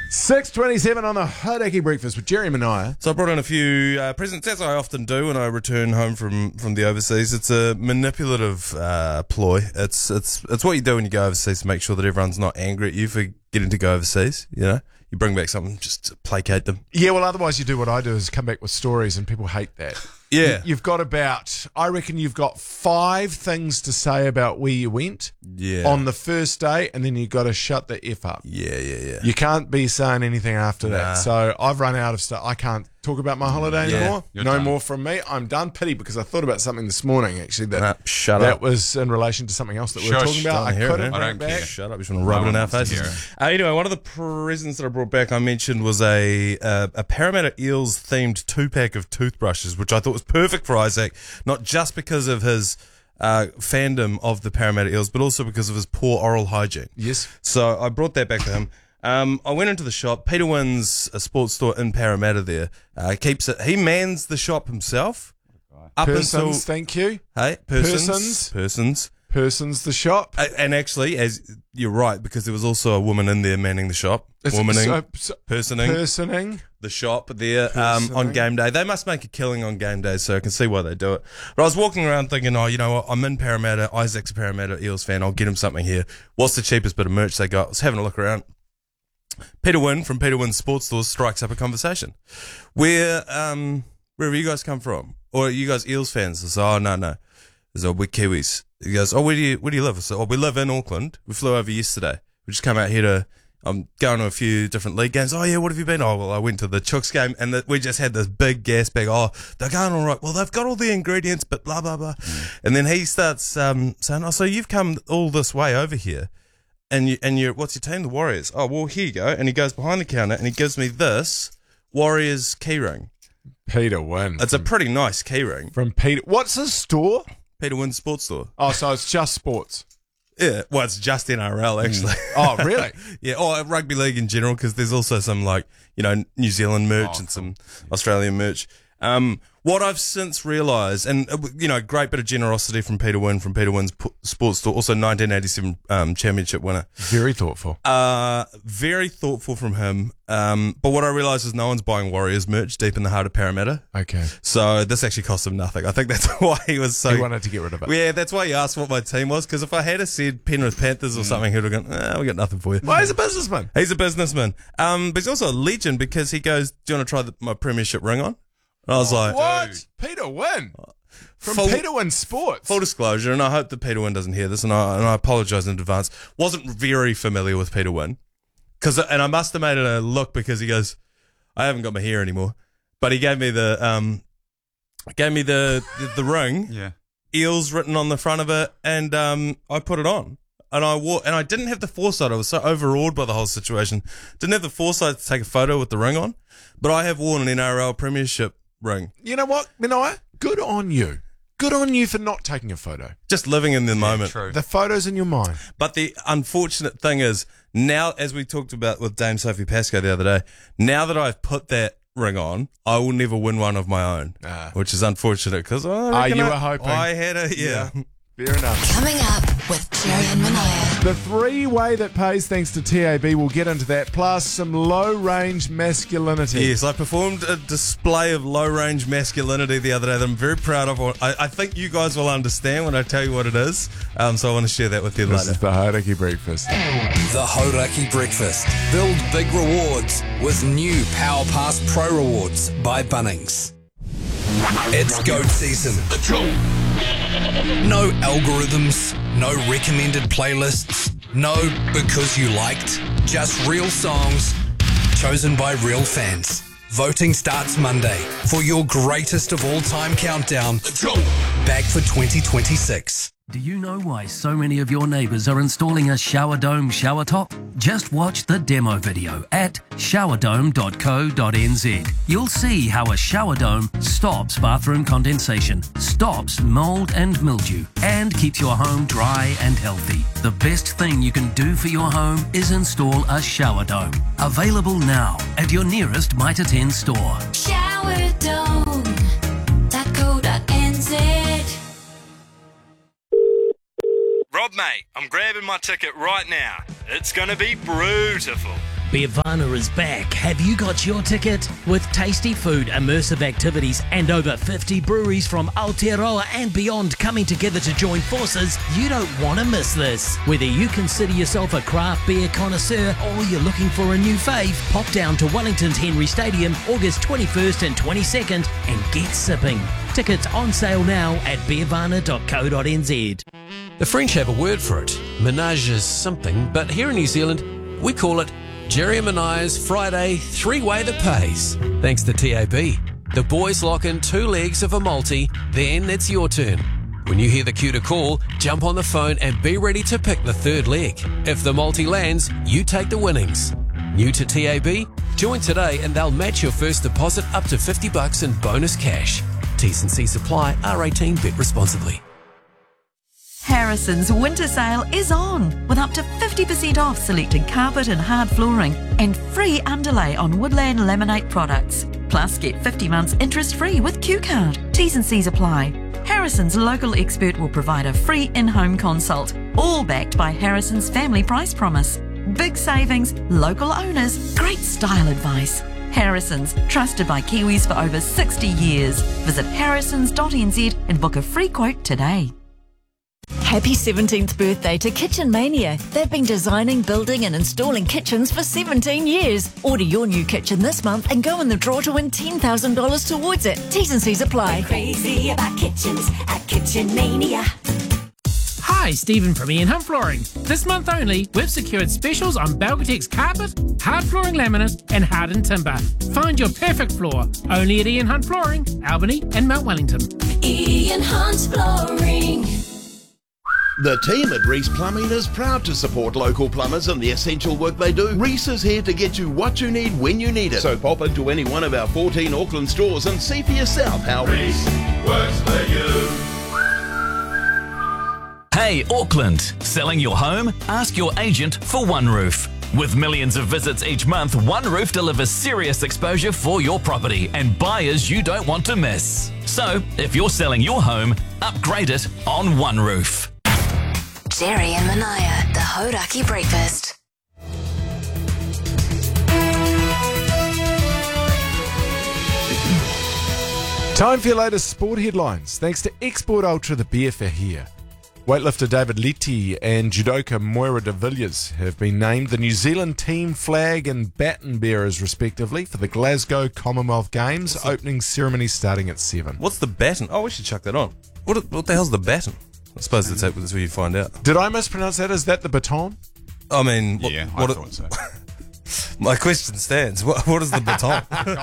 6:27 on the Hauraki Breakfast with Jerry Mania. So I brought in a few presents, as I often do when I return home from the overseas. It's a manipulative ploy. It's what you do when you go overseas to make sure that everyone's not angry at you for getting to go overseas. You know, you bring back something just to placate them. Yeah, well, otherwise you do what I do is come back with stories and people hate that. Yeah. You've got I reckon you've got 5 things to say about where you went on the first day, and then you've got to shut the F up. Yeah. You can't be saying anything after that. So I've run out of stuff. I can't talk about my holiday anymore. You're no done. more from me. I'm done. Pity, because I thought about something this morning, actually, Shut that up. was in relation to something else that we were talking about. I Don't hear it, couldn't man. bring I it don't back. care. Shut up. You just want to rub it in our one wants to faces. Anyway, one of the presents that I brought back I mentioned was a Parramatta Eels themed 2-pack of toothbrushes, which I thought was perfect for Isaac, not just because of his fandom of the Parramatta Eels, but also because of his poor oral hygiene. Yes. So I brought that back to him. I went into the shop. Peter Wynn's a sports store in Parramatta there. He mans the shop himself. Persons, thank you. Persons. Persons, the shop. And actually, as you're right, because there was also a woman in there manning the shop. Personing the shop there on game day. They must make a killing on game day, so I can see why they do it. But I was walking around thinking, you know what, I'm in Parramatta. Isaac's a Parramatta Eels fan. I'll get him something here. What's the cheapest bit of merch they got? I was having a look around. Peter Wynn from Peter Wynn's Sports Stores strikes up a conversation. Where have you guys come from? Or are you guys Eels fans? I said, no. So we're Kiwis. He goes, where do you live? I said, we live in Auckland. We flew over yesterday. We just come out here I'm going to a few different league games. Oh yeah, what have you been? Oh, well, I went to the Chooks game and we just had this big gas bag. Oh, they're going all right. Well, they've got all the ingredients, but blah, blah, blah. And then he starts saying, so you've come all this way over here and you're, what's your team? The Warriors. Oh, well, here you go. And he goes behind the counter and he gives me this Warriors keyring. Peter Wynn. It's a pretty nice keyring. From Peter. What's his store? Peter Wynn's Sports Store. Oh, so it's just sports. Yeah, well, it's just NRL actually. Oh, really? Yeah, or rugby league in general, because there's also some New Zealand merch and some Australian merch. What I've since realised, and great bit of generosity from Peter Wynn from Peter Wynn's Sports Store, also 1987 championship winner. Very thoughtful. Very thoughtful from him. But what I realised is no one's buying Warriors merch deep in the heart of Parramatta. Okay. So this actually cost him nothing. I think that's why he was so... He wanted to get rid of it. Yeah, that's why he asked what my team was, because if I had said Penrith Panthers or something, he'd have gone, we got nothing for you. Well, he's a businessman. He's a businessman. But he's also a legend, because he goes, do you want to try my premiership ring on? And I was like... What? Dude. Peter Wynn? From Peter Wynn Sports? Full disclosure, and I hope that Peter Wynn doesn't hear this, and I apologise in advance. Wasn't very familiar with Peter Wynn. And I must have made it a look, because he goes, I haven't got my hair anymore. But he gave me the ring. Yeah. Eels written on the front of it, and I put it on. And I wore, and I didn't have the foresight. I was so overawed by the whole situation. Didn't have the foresight to take a photo with the ring on. But I have worn an NRL premiership ring. You know what, Mania? Good on you. Good on you for not taking a photo. Just living in the moment. True. The photo's in your mind. But the unfortunate thing is, now, as we talked about with Dame Sophie Pascoe the other day, now that I've put that ring on, I will never win one of my own, which is unfortunate, because you were hoping. I had a, yeah. Fair enough. Coming up with Jerry and Mania. The 3-way that pays thanks to TAB, we'll get into that, plus some low-range masculinity. Yes, I performed a display of low-range masculinity the other day that I'm very proud of. I think you guys will understand when I tell you what it is, so I want to share that with you This later. is the Hauraki Breakfast. The Hauraki Breakfast. Build big rewards with new Power Pass Pro Rewards by Bunnings. It's goat season. No algorithms, no recommended playlists, no because you liked, just real songs chosen by real fans. Voting starts Monday for your greatest of all time countdown. Back for 2026. Do you know why so many of your neighbours are installing a shower dome shower top? Just watch the demo video at showerdome.co.nz. You'll see how a shower dome stops bathroom condensation, stops mould and mildew, and keeps your home dry and healthy. The best thing you can do for your home is install a shower dome. Available now at your nearest Mitre 10 store. Showerdome.co.nz. Rob, mate, I'm grabbing my ticket right now. It's going to be beautiful. Beervana is back. Have you got your ticket? With tasty food, immersive activities, and over 50 breweries from Aotearoa and beyond coming together to join forces, you don't want to miss this. Whether you consider yourself a craft beer connoisseur or you're looking for a new fave, pop down to Wellington's Henry Stadium August 21st and 22nd and get sipping. Tickets on sale now at beervana.co.nz. The French have a word for it. Menage is something, but here in New Zealand, we call it Jerry and Manaya's Friday three-way that pays. Thanks to TAB. The boys lock in 2 legs of a multi, then it's your turn. When you hear the cue to call, jump on the phone and be ready to pick the 3rd leg. If the multi lands, you take the winnings. New to TAB? Join today and they'll match your first deposit up to $50 in bonus cash. T's and C's apply. R18. Bet responsibly. Harrison's winter sale is on with up to 50% off selected carpet and hard flooring and free underlay on Woodland Laminate products. Plus get 50 months interest free with Q-Card. T's and C's apply. Harrison's local expert will provide a free in-home consult, all backed by Harrison's family price promise. Big savings, local owners, great style advice. Harrison's, trusted by Kiwis for over 60 years. Visit harrisons.nz and book a free quote today. Happy 17th birthday to Kitchen Mania. They've been designing, building and installing kitchens for 17 years. Order your new kitchen this month and go in the draw to win $10,000 towards it. T's and C's apply. We're crazy about kitchens at Kitchen Mania. Hi, Stephen from Ian Hunt Flooring. This month only, we've secured specials on Belgatex carpet, hard flooring laminate and hardened timber. Find your perfect floor only at Ian Hunt Flooring, Albany and Mount Wellington. Ian Hunt Flooring. The team at Reese Plumbing is proud to support local plumbers and the essential work they do. Reese is here to get you what you need when you need it. So pop into any one of our 14 Auckland stores and see for yourself how Reese works for you. Hey Auckland, selling your home? Ask your agent for One Roof. With millions of visits each month, One Roof delivers serious exposure for your property and buyers you don't want to miss. So, if you're selling your home, upgrade it on One Roof. Jerry and Manaya, the Hodaki Breakfast. Time for your latest sport headlines. Thanks to Export Ultra, the beer for here. Weightlifter David Leti and judoka Moira de Villiers have been named the New Zealand team flag and baton bearers, respectively, for the Glasgow Commonwealth Games, opening ceremony starting at 7. What's the baton? Oh, we should chuck that on. What the hell's the baton? I suppose that's where you find out. Did I mispronounce that? Is that the baton? I mean, yeah, I thought so. My question stands. What is the baton?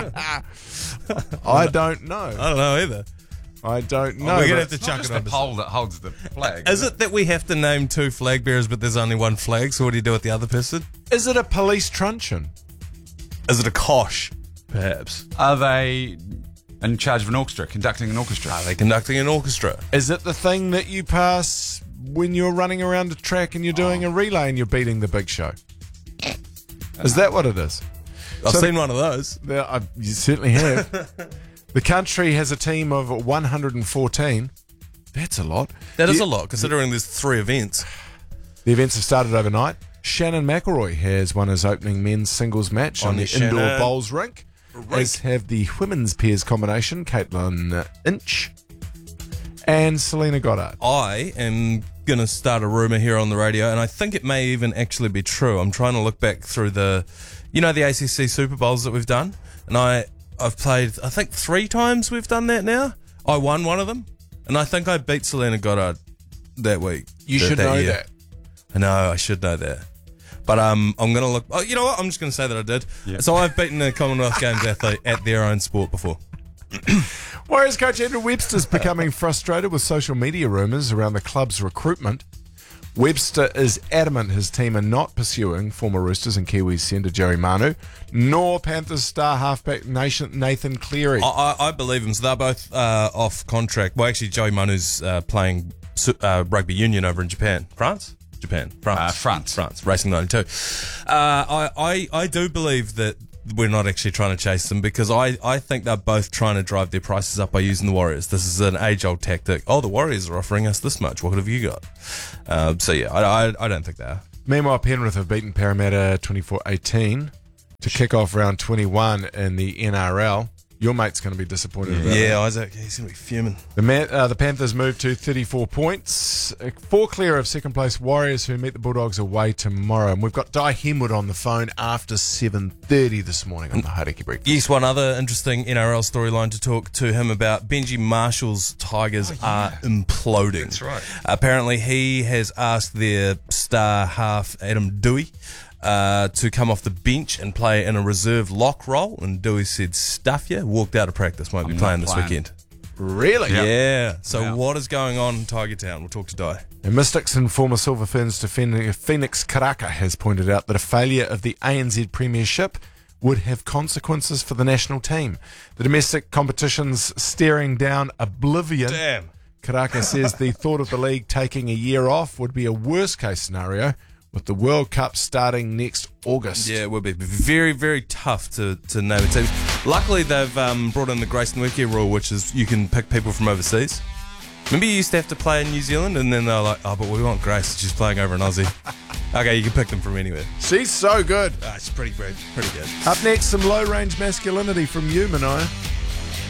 I don't know. I don't know either. I don't know. We're going to have to chuck it on. The pole that holds the flag. Is it that we have to name 2 flag bearers, but there's only 1 flag? So what do you do with the other person? Is it a police truncheon? Is it a kosh, perhaps? Are they in charge of an orchestra, conducting an orchestra? Are they conducting an orchestra? Is it the thing that you pass when you're running around a track and you're doing a relay and you're beating the big show? Is that what it is? I've seen one of those. You certainly have. The country has a team of 114. That's a lot. That is a lot, considering there's 3 events. The events have started overnight. Shannon McElroy has won his opening men's singles match on the indoor bowls rink, as have the women's pairs combination, Caitlin Inch and Selena Goddard. I am going to start a rumour here on the radio, and I think it may even actually be true. I'm trying to look back through the ACC Super Bowls that we've done, and I've played, I think 3 times we've done that now. I won one of them, and I think I beat Selena Goddard that week. You should know year. that. I know, I should know that. But I'm going to look... Oh, you know what? I'm just going to say that I did. Yep. So I've beaten a Commonwealth Games athlete at their own sport before. Warriors coach Andrew Webster's becoming frustrated with social media rumours around the club's recruitment. Webster is adamant his team are not pursuing former Roosters and Kiwis centre Jerry Manu, nor Panthers star halfback Nathan Cleary. I believe him. So they're both off contract. Well, actually, Joey Manu's playing rugby union over in Japan. France. Racing 92. I do believe that we're not actually trying to chase them, because I think they're both trying to drive their prices up by using the Warriors. This is an age-old tactic. Oh, the Warriors are offering us this much. What have you got? So yeah, I don't think they are. Meanwhile, Penrith have beaten Parramatta 24-18 to kick off round 21 in the NRL. Your mate's going to be disappointed about that. Yeah, Isaac, he's going to be fuming. The Panthers moved to 34 points, 4 clear of second place Warriors, who meet the Bulldogs away tomorrow. And we've got Di Hemwood on the phone after 7:30 this morning on the Hauraki Breakfast. Yes, one other interesting NRL storyline to talk to him about. Benji Marshall's Tigers are imploding. That's right. Apparently, he has asked their star half, Adam Dewey, to come off the bench and play in a reserve lock role, and Dewey said, stuff you, walked out of practice, won't be playing this weekend. Really? Yeah. So what is going on in Tiger Town? We'll talk to Di. And Mystics and former Silver Ferns defender Phoenix Karaka has pointed out that a failure of the ANZ Premiership would have consequences for the national team. The domestic competition's staring down oblivion. Damn. Karaka says the thought of the league taking a year off would be a worst-case scenario, with the World Cup starting next August. Yeah, it will be very, very tough to name a team. Luckily, they've brought in the Grace Nweke rule, which is you can pick people from overseas. Remember you used to have to play in New Zealand, and then they're like, oh, but we want Grace. She's playing over in Aussie. Okay, you can pick them from anywhere. She's so good. It's pretty good. Up next, some low-range masculinity from you, Mania.